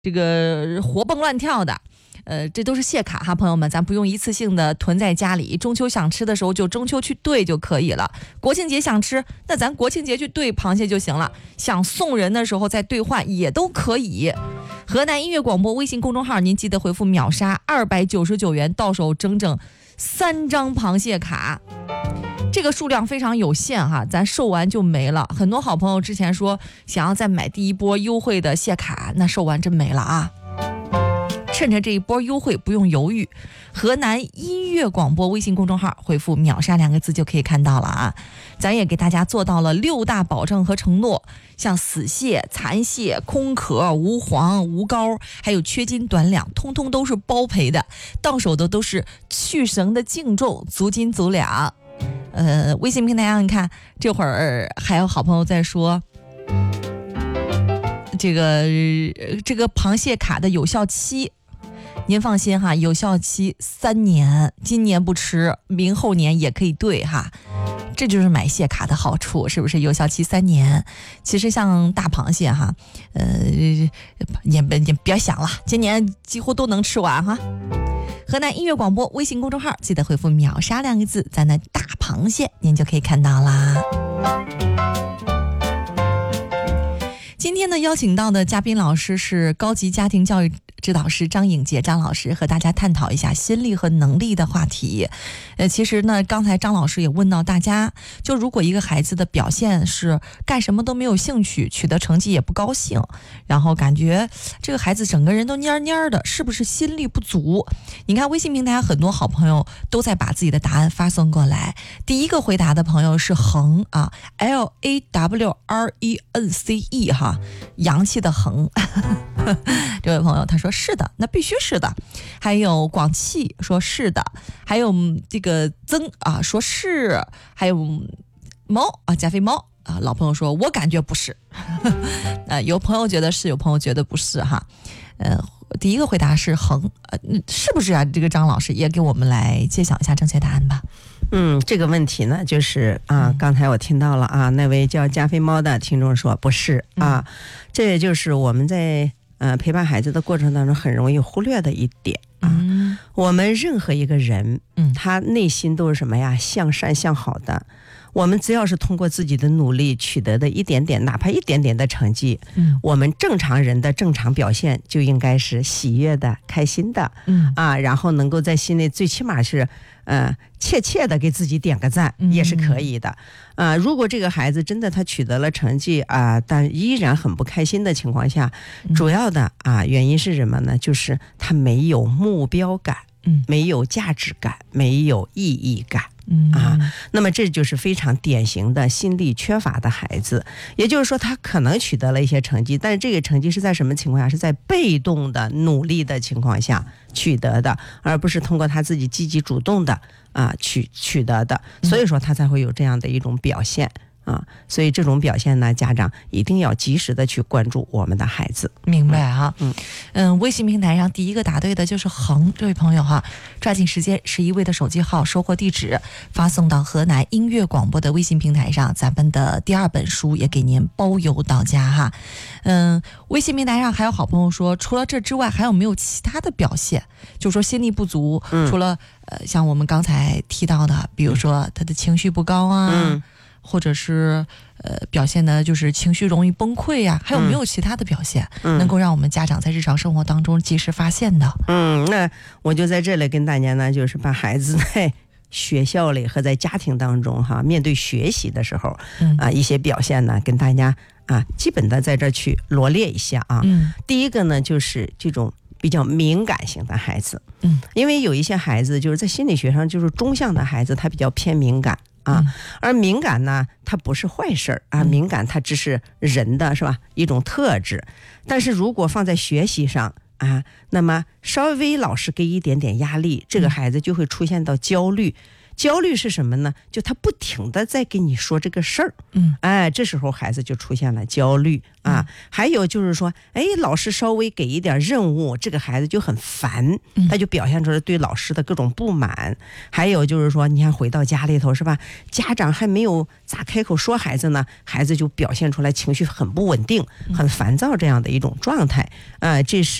这个活蹦乱跳的。这都是谢卡哈，朋友们，咱不用一次性的囤在家里，中秋想吃的时候就中秋去兑就可以了，国庆节想吃，那咱国庆节去兑螃蟹就行了，想送人的时候再兑换也都可以。河南音乐广播微信公众号，您记得回复秒杀299元，到手整整3张螃蟹卡。这个数量非常有限哈，咱售完就没了。很多好朋友之前说想要再买第一波优惠的蟹卡，那售完真没了啊。趁着这一波优惠不用犹豫，河南音乐广播微信公众号回复秒杀2个字就可以看到了啊。咱也给大家做到了6大保证和承诺，像死蟹、残蟹、空壳、无黄、无膏，还有缺斤短两，通通都是包赔的，到手的都是去绳的净重，足斤足两。微信平台上你看，这会儿还有好朋友在说这个螃蟹卡的有效期，您放心哈，有效期3年，今年不吃，明后年也可以兑哈。这就是买蟹卡的好处，是不是？有效期3年。其实像大螃蟹哈，也别想了，今年几乎都能吃完哈。河南音乐广播微信公众号，记得回复秒杀2个字，咱的大螃蟹您就可以看到啦。今天呢，邀请到的嘉宾老师是高级家庭教育指导师张颖杰张老师，和大家探讨一下心力和能力的话题。其实呢，刚才张老师也问到大家，就如果一个孩子的表现是干什么都没有兴趣，取得成绩也不高兴，然后感觉这个孩子整个人都蔫蔫的，是不是心力不足？你看微信平台很多好朋友都在把自己的答案发送过来。第一个回答的朋友是恒啊 ，LAWRENCE 哈，洋气的恒。这位朋友他说是的，那必须是的。还有广汽说是的，还有这个曾啊说是，还有猫啊加菲猫啊，老朋友说我感觉不是。有朋友觉得是，有朋友觉得不是哈。第一个回答是恒，是不是啊？这个张老师也给我们来揭晓一下正确答案吧。 这个问题呢，就是刚才我听到了啊，那位叫加菲猫的听众说不是啊，这也就是我们在陪伴孩子的过程当中很容易忽略的一点啊。我们任何一个人，他内心都是什么呀？向善向好的。我们只要是通过自己的努力取得的一点点，哪怕一点点的成绩，我们正常人的正常表现就应该是喜悦的、开心的，然后能够在心里最起码是切切的给自己点个赞，也是可以的。如果这个孩子真的他取得了成绩但依然很不开心的情况下，主要的原因是什么呢？就是他没有目标感，没有价值感，没有意义感。那么这就是非常典型的心力缺乏的孩子。也就是说他可能取得了一些成绩，但是这个成绩是在什么情况下？是在被动的努力的情况下取得的，而不是通过他自己积极主动的取得的，所以说他才会有这样的一种表现。所以这种表现呢，家长一定要及时的去关注我们的孩子。 明白哈。微信平台上第一个答对的就是恒这位朋友哈，抓紧时间11位的手机号、收货地址发送到河南音乐广播的微信平台上，咱们的第2本书也给您包邮到家哈。微信平台上还有好朋友说，除了这之外还有没有其他的表现？就是说心力不足，除了像我们刚才提到的，比如说他的情绪不高啊。或者是表现的就是情绪容易崩溃呀，还有没有其他的表现能够让我们家长在日常生活当中及时发现的？ 那我就在这里跟大家呢，就是把孩子在学校里和在家庭当中面对学习的时候一些表现呢，跟大家基本的在这去罗列一下啊。第一个呢，就是这种比较敏感型的孩子，因为有一些孩子就是在心理学上就是中向的孩子，他比较偏敏感。而敏感呢，它不是坏事敏感它只是人的是吧一种特质。但是如果放在学习上那么稍微老师给一点点压力，这个孩子就会出现到焦虑， 焦虑是什么呢？就他不停的在跟你说这个事儿，这时候孩子就出现了焦虑啊。还有就是说，老师稍微给一点任务，这个孩子就很烦，他就表现出来对老师的各种不满。还有就是说，你看回到家里头是吧，家长还没有咋开口说孩子呢，孩子就表现出来情绪很不稳定、很烦躁这样的一种状态，这是